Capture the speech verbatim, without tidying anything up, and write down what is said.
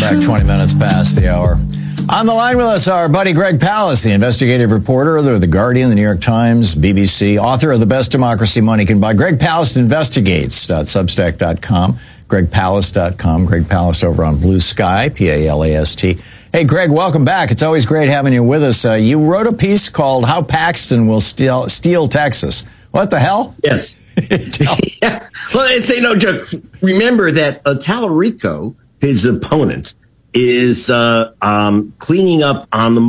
back twenty minutes past the hour. On the line with us, our buddy Greg Palast, the investigative reporter of The Guardian, The New York Times, B B C, author of The Best Democracy Money Can Buy. Greg Palast Investigates, substack dot com, greg palast dot com, Greg Palast over on Blue Sky, P A L A S T. Hey, Greg, welcome back. It's always great having you with us. Uh, you wrote a piece called How Paxton Will Steal, Steal Texas. What the hell? Yes. Yeah. Well, it's a no joke. Remember that uh, Tallarico, his opponent, is uh, um, cleaning up on the